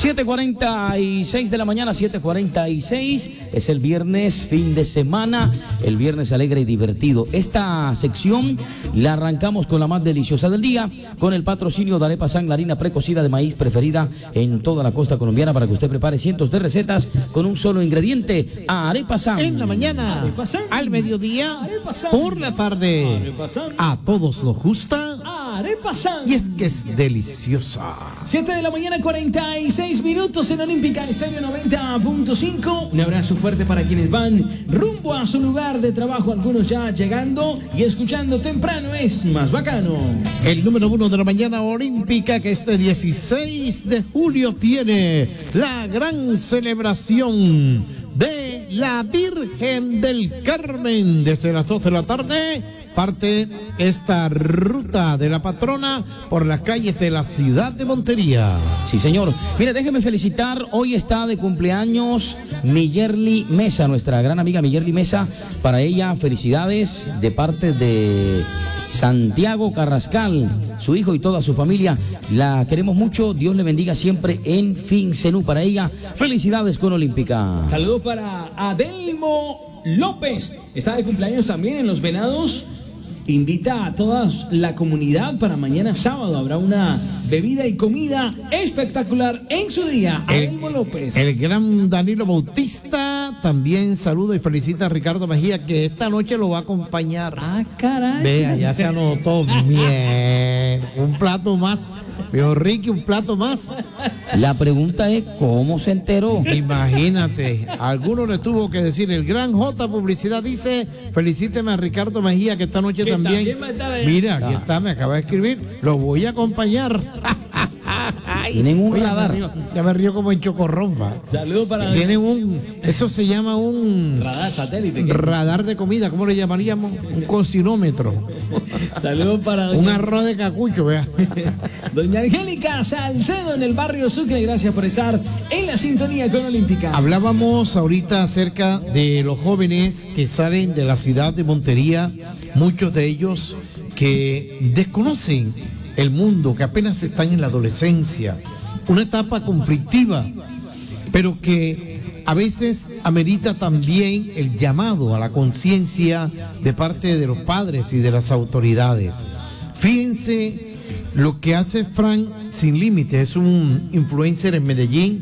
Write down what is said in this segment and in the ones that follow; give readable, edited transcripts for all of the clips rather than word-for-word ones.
7:46 de la mañana, 7:46. Es el viernes, fin de semana. El viernes alegre y divertido. Esta sección la arrancamos con la más deliciosa del día, con el patrocinio de Arepa San, la harina precocida de maíz preferida en toda la costa colombiana, para que usted prepare cientos de recetas con un solo ingrediente. Arepa San. En la mañana, al mediodía, por la tarde. A todos nos gusta. Arepa San. Y es que es deliciosa. 7 de la mañana, 46 minutos en Olímpica Estéreo 90.5. Un abrazo fuerte para quienes van rumbo a su lugar de trabajo. Algunos ya llegando y escuchando temprano es más bacano. El número 1 de la mañana olímpica, que este 16 de julio tiene la gran celebración de la Virgen del Carmen. Desde las 2 de la tarde parte esta ruta de la patrona por las calles de la ciudad de Montería. Sí, señor. Mire, déjeme felicitar. Hoy está de cumpleaños Miyerly Mesa, nuestra gran amiga Miyerly Mesa. Para ella, felicidades de parte de Santiago Carrascal, su hijo y toda su familia. La queremos mucho. Dios le bendiga siempre en Fincenú. Para ella, felicidades con Olímpica. Saludo para Adelmo López. Está de cumpleaños también en Los Venados. Invita a toda la comunidad para mañana sábado. Habrá una bebida y comida espectacular en su día. Adelmo López. El gran Danilo Bautista también saluda y felicita a Ricardo Mejía, que esta noche lo va a acompañar. Ah, caray. Vea, ya se anotó. Bien. Un plato más. Veo Ricky, un plato más. La pregunta es, ¿cómo se enteró? Imagínate, alguno le tuvo que decir. El gran J Publicidad dice: felicíteme a Ricardo Mejía, que esta noche también. Mira, aquí está, me acaba de escribir. Lo voy a acompañar. Tienen un radar. Ya me río como en Chocorromba. Saludos para. Tienen eso se llama un radar satélite. Radar de comida, ¿cómo le llamaríamos? Un cocinómetro. Saludos para un arroz de cacucho, vea. Doña Angélica Salcedo en el barrio Sucre, gracias por estar en la sintonía con Olímpica. Hablábamos ahorita acerca de los jóvenes que salen de la ciudad de Montería, muchos de ellos que desconocen el mundo, que apenas están en la adolescencia, una etapa conflictiva, pero que a veces amerita también el llamado a la conciencia de parte de los padres y de las autoridades. Fíjense lo que hace Frank Sin Límites, es un influencer en Medellín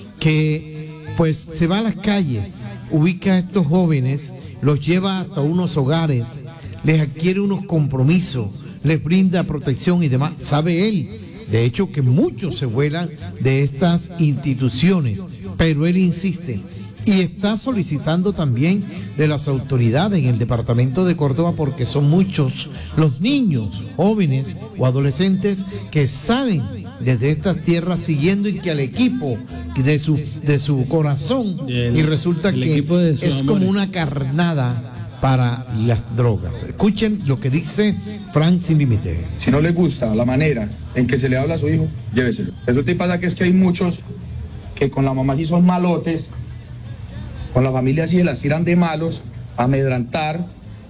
que pues se va a las calles, ubica a estos jóvenes, los lleva hasta unos hogares, les adquiere unos compromisos, les brinda protección y demás. Sabe él, de hecho, que muchos se vuelan de estas instituciones, pero él insiste y está solicitando también de las autoridades en el departamento de Córdoba, porque son muchos los niños, jóvenes o adolescentes que salen desde estas tierras siguiendo y que al equipo de su corazón, y resulta que es como una carnada para las drogas. Escuchen lo que dice Frank Sin Límite. Si no le gusta la manera en que se le habla a su hijo, lléveselo. Eso te pasa que es que hay muchos que con la mamá sí son malotes, con la familia sí se las tiran de malos, a amedrantar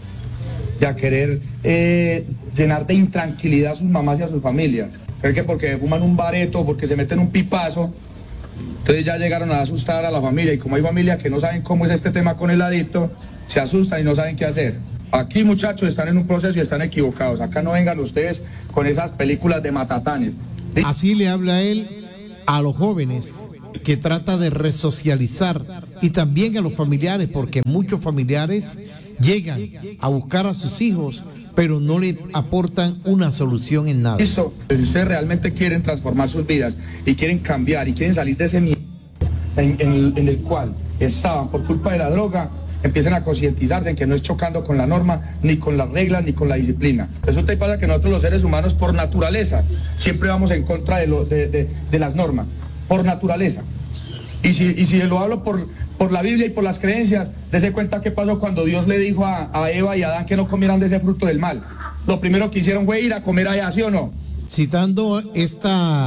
y a querer llenar de intranquilidad a sus mamás y a sus familias. Creen que porque fuman un bareto, porque se meten un pipazo, entonces ya llegaron a asustar a la familia, y como hay familias que no saben cómo es este tema con el adicto, se asustan y no saben qué hacer. Aquí, muchachos, están en un proceso y están equivocados. Acá no vengan ustedes con esas películas de matatanes. ¿Sí? Así le habla él a los jóvenes, que trata de resocializar, y también a los familiares, porque muchos familiares llegan a buscar a sus hijos, pero no le aportan una solución en nada. Listo. Si ustedes realmente quieren transformar sus vidas y quieren cambiar y quieren salir de ese miedo en el cual estaban por culpa de la droga, empiecen a concientizarse en que no es chocando con la norma, ni con las reglas, ni con la disciplina. Resulta y pasa que nosotros los seres humanos, por naturaleza, siempre vamos en contra de las normas, por naturaleza. Y si lo hablo por la Biblia y por las creencias, dése cuenta qué pasó cuando Dios le dijo a Eva y a Adán que no comieran de ese fruto del mal. Lo primero que hicieron fue ir a comer allá, ¿sí o no? Citando esta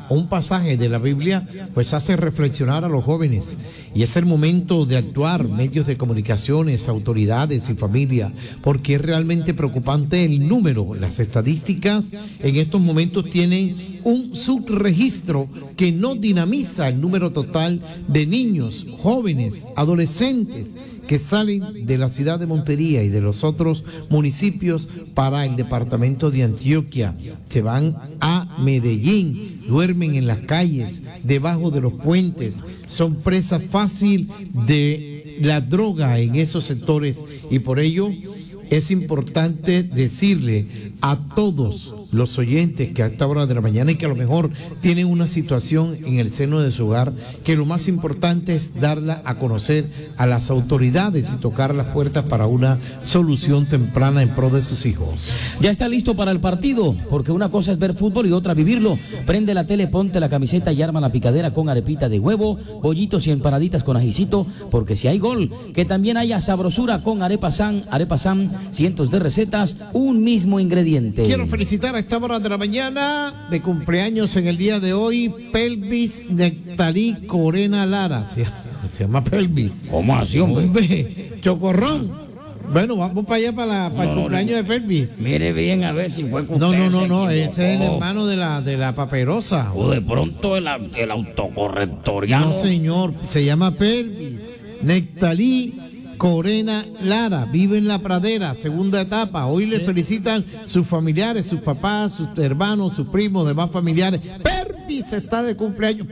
un pasaje de la Biblia, pues hace reflexionar a los jóvenes. Y es el momento de actuar, medios de comunicaciones, autoridades y familia, porque es realmente preocupante el número. Las estadísticas en estos momentos tienen un subregistro que no dinamiza el número total de niños, jóvenes, adolescentes que salen de la ciudad de Montería y de los otros municipios para el departamento de Antioquia. Se van a Medellín, duermen en las calles, debajo de los puentes, son presa fácil de la droga en esos sectores, y por ello es importante decirle a todos los oyentes que a esta hora de la mañana y que a lo mejor tienen una situación en el seno de su hogar, que lo más importante es darla a conocer a las autoridades y tocar las puertas para una solución temprana en pro de sus hijos. Ya está listo para el partido, porque una cosa es ver fútbol y otra vivirlo. Prende la tele, ponte la camiseta y arma la picadera con arepita de huevo, bollitos y empanaditas con ajicito, porque si hay gol, que también haya sabrosura con Arepa San, cientos de recetas, un mismo ingrediente. Quiero felicitar a esta hora de la mañana de cumpleaños en el día de hoy, Pelvis Nectarí Corena Lara. Se llama Pelvis. ¿Cómo así, hombre? Hombre, Chocorrón. Bueno, vamos para allá para el cumpleaños de Pelvis. Mire bien a ver si fue con usted. No, ese es el hermano de la paperosa. O de pronto el autocorrectoriano. No, señor, se llama Pelvis Nectarí Corena Lara, vive en La Pradera, segunda etapa. Hoy le felicitan sus familiares, sus papás, sus hermanos, sus primos, demás familiares. Pelvis está de cumpleaños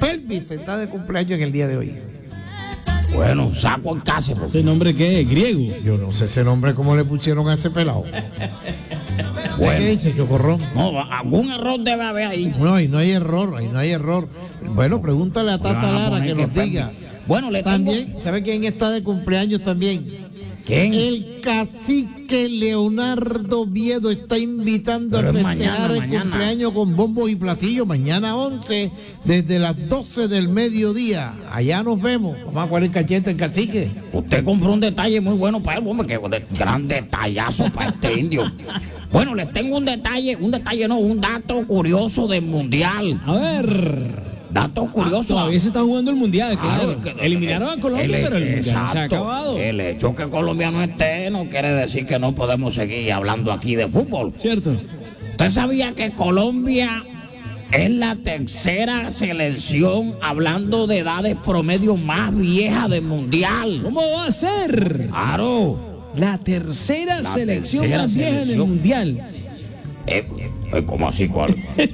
en el día de hoy. Bueno, saco en casa. ¿Ese nombre qué es? ¿Griego? Yo no sé ese nombre cómo le pusieron a ese pelado. Bueno. ¿Qué dice, Chocorrón? No, algún error debe haber ahí. No, ahí no hay error. Bueno, pregúntale a Tata Lara que nos diga. Bueno, también, ¿sabe quién está de cumpleaños también? ¿Quién? El cacique Leonardo Viedo está invitando a festejar el cumpleaños con bombos y platillos mañana 11 desde las 12 del mediodía. Allá nos vemos. Vamos a jugar el cachete el cacique. Usted compró un detalle muy bueno para él, hombre, que gran detallazo para este indio. Bueno, les tengo un dato curioso del mundial. A ver. Dato curioso. Todavía se está jugando el mundial, claro. Eliminaron a Colombia, pero el mundial se ha acabado. El hecho que Colombia no esté no quiere decir que no podemos seguir hablando aquí de fútbol. Cierto. ¿Usted sabía que Colombia es la tercera selección, hablando de edades promedio, más vieja del mundial? ¿Cómo va a ser? Claro. La tercera selección más vieja en el mundial. ¿Cómo así, cole?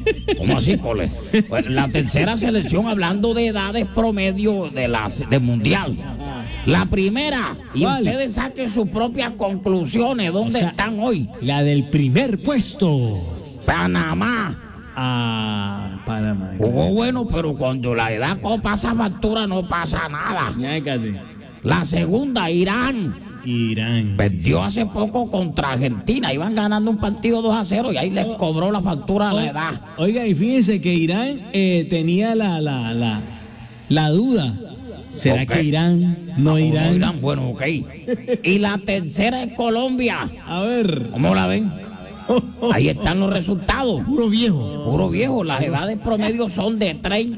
Pues la tercera selección, hablando de edades promedio del mundial. La primera, y ¿cuál? Ustedes saquen sus propias conclusiones. ¿Dónde están hoy? La del primer puesto. Panamá. Panamá. Jugó bueno, pero cuando la edad pasa factura no pasa nada. La segunda, Irán. Perdió hace poco contra Argentina. Iban ganando un partido 2-0 y ahí les cobró la factura a la edad. Oiga, y fíjense que Irán tenía la duda. ¿Será que Irán? ¿No Irán? No Irán, bueno, ok. Y la tercera es Colombia. A ver. ¿Cómo la ven? Ahí están los resultados. Puro viejo. Las edades promedio son de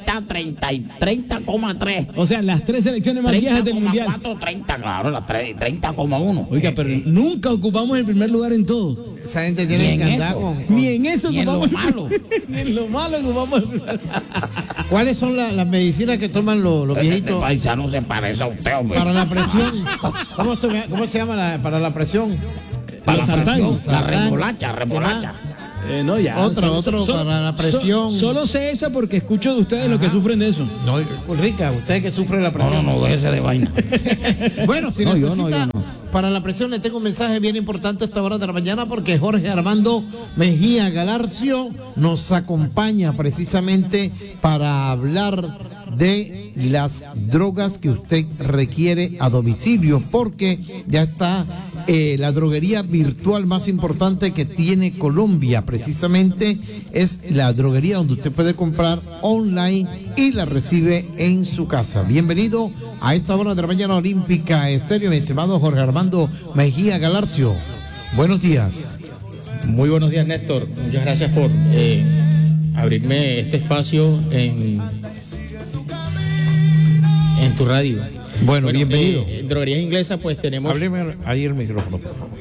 30,3. O sea, las tres selecciones más viejas del mundial. 30, claro, las 30,1. Oiga, pero nunca ocupamos el primer lugar en todo. Esa gente tiene que andar Ni en eso ocupamos. Ni en lo malo. Ni en lo malo ocupamos el primer lugar. ¿Cuáles son las medicinas que toman los viejitos? Este paisano se parece a usted, hombre. Para la presión. ¿Cómo se llama para la presión? Para la presión, la remolacha. No, ya. Otro para la presión. Solo sé esa porque escucho de ustedes los que sufren de eso. No, Rica, usted que sufre la presión. No, déjese de vaina. Bueno, si necesita para la presión, le tengo un mensaje bien importante a esta hora de la mañana, porque Jorge Armando Mejía Galarcio nos acompaña precisamente para hablar de las drogas que usted requiere a domicilio, porque ya está la droguería virtual más importante que tiene Colombia. Precisamente es la droguería donde usted puede comprar online y la recibe en su casa. Bienvenido a esta hora de la mañana olímpica estéreo, mi estimado Jorge Armando Mejía Galarcio. Buenos días. Muy buenos días, Néstor. Muchas gracias por abrirme este espacio en tu radio. Bueno, bienvenido. En Droguerías Inglesas pues tenemos... Ábreme ahí el micrófono, por favor.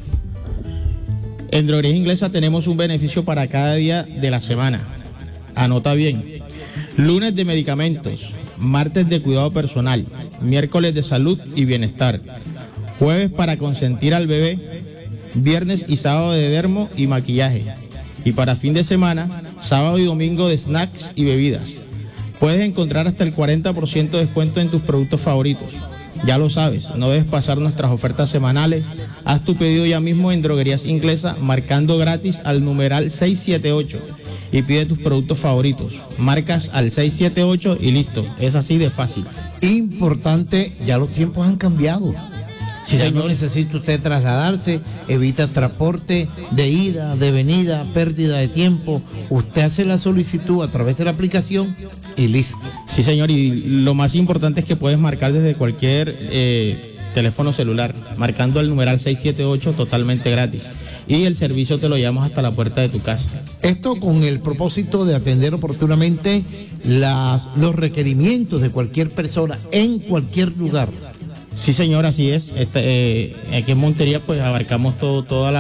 En Droguerías Inglesas tenemos un beneficio para cada día de la semana. Anota bien. Lunes de medicamentos, martes de cuidado personal, miércoles de salud y bienestar, jueves para consentir al bebé, viernes y sábado de dermo y maquillaje. Y para fin de semana, sábado y domingo de snacks y bebidas. Puedes encontrar hasta el 40% de descuento en tus productos favoritos. Ya lo sabes, no debes pasar nuestras ofertas semanales. Haz tu pedido ya mismo en Droguerías Inglesas marcando gratis al numeral 678 y pide tus productos favoritos. Marcas al 678 y listo. Es así de fácil. Importante, ya los tiempos han cambiado. Sí, ya señor. no necesita usted trasladarse, evita transporte de ida, de venida, pérdida de tiempo. Usted hace la solicitud a través de la aplicación y listo. Sí, señor, y lo más importante es que puedes marcar desde cualquier teléfono celular, marcando el numeral 678 totalmente gratis. Y el servicio te lo llevamos hasta la puerta de tu casa. Esto con el propósito de atender oportunamente los requerimientos de cualquier persona en cualquier lugar. Sí, señor, así es. Aquí en Montería pues abarcamos toda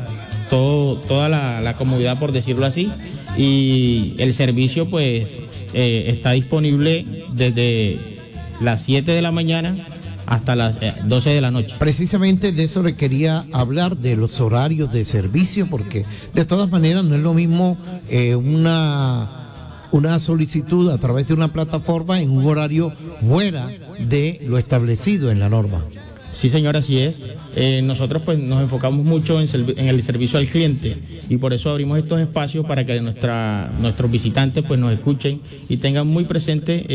la comodidad, por decirlo así, y el servicio pues está disponible desde las 7 de la mañana hasta las 12 de la noche. Precisamente de eso le quería hablar, de los horarios de servicio, porque de todas maneras no es lo mismo una solicitud a través de una plataforma en un horario fuera de lo establecido en la norma. Sí, señor, así es. Nosotros pues nos enfocamos mucho en el servicio al cliente y por eso abrimos estos espacios para que nuestros visitantes pues nos escuchen y tengan muy presente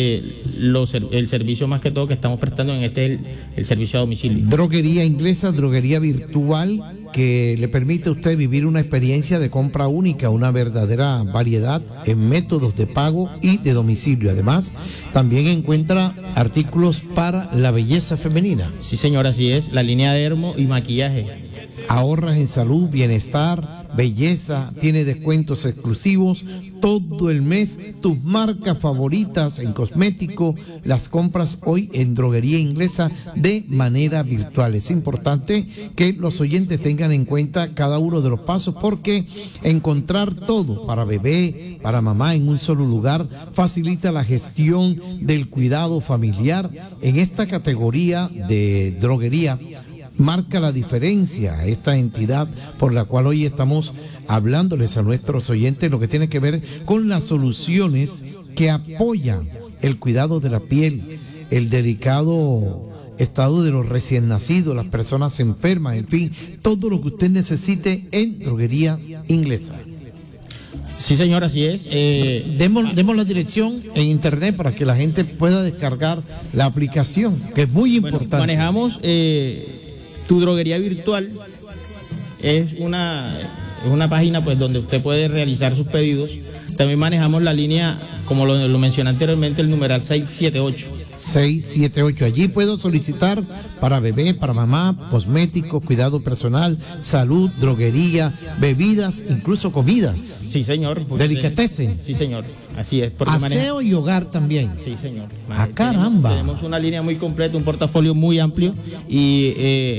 el servicio más que todo que estamos prestando en el servicio a domicilio. Droguería Inglesa, droguería virtual que le permite a usted vivir una experiencia de compra única, una verdadera variedad en métodos de pago y de domicilio. Además, también encuentra artículos para la belleza femenina. Sí, señor, así es. La línea de dermo y maquillaje. Ahorras en salud, bienestar, belleza, tiene descuentos exclusivos todo el mes, tus marcas favoritas en cosmético, las compras hoy en Droguería Inglesa de manera virtual. Es importante que los oyentes tengan en cuenta cada uno de los pasos porque encontrar todo para bebé, para mamá en un solo lugar facilita la gestión del cuidado familiar. En esta categoría de droguería marca la diferencia esta entidad por la cual hoy estamos hablándoles a nuestros oyentes, lo que tiene que ver con las soluciones que apoyan el cuidado de la piel, el delicado estado de los recién nacidos, las personas enfermas, en fin, todo lo que usted necesite en Droguería Inglesa. Sí, señor, así es. Demos la dirección en internet para que la gente pueda descargar la aplicación, que es muy importante. Bueno, manejamos Tu Droguería Virtual, es una página pues donde usted puede realizar sus pedidos. También manejamos la línea, como lo mencioné anteriormente, el numeral 678. 678. Allí puedo solicitar para bebé, para mamá, cosméticos, cuidado personal, salud, droguería, bebidas, incluso comidas. Sí, señor. Delicatessen. Sí, señor. Así es. Aseo y hogar también. Sí, señor. Caramba. Tenemos una línea muy completa, un portafolio muy amplio y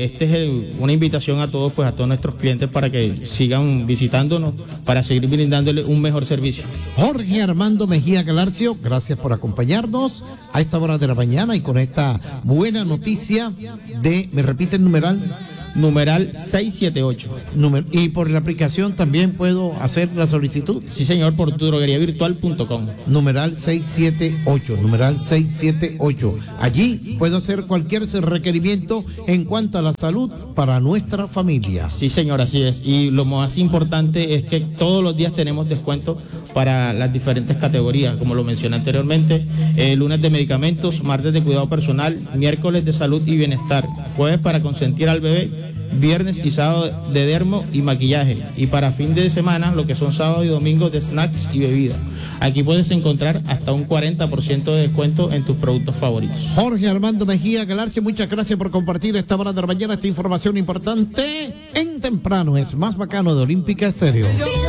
una invitación a todos, pues a todos nuestros clientes para que sigan visitándonos, para seguir brindándole un mejor servicio. Jorge Armando Mejía Galarcio, gracias por acompañarnos a esta hora de la mañana y con esta buena noticia ¿me repite el numeral? Numeral 678. Y por la aplicación también puedo hacer la solicitud. Sí, señor, por tudrogueriavirtual.com. Numeral 678, numeral 678. Allí puedo hacer cualquier requerimiento en cuanto a la salud para nuestra familia. Sí, señor, así es. Y lo más importante es que todos los días tenemos descuento para las diferentes categorías, como lo mencioné anteriormente. Lunes de medicamentos, martes de cuidado personal, miércoles de salud y bienestar, jueves para consentir al bebé, viernes y sábado de dermo y maquillaje, y para fin de semana lo que son sábado y domingo de snacks y bebidas. Aquí puedes encontrar hasta un 40% de descuento en tus productos favoritos. Jorge Armando Mejía Galarcio, muchas gracias por compartir esta hora de la mañana, esta información importante en Temprano es más bacano de Olímpica Estéreo.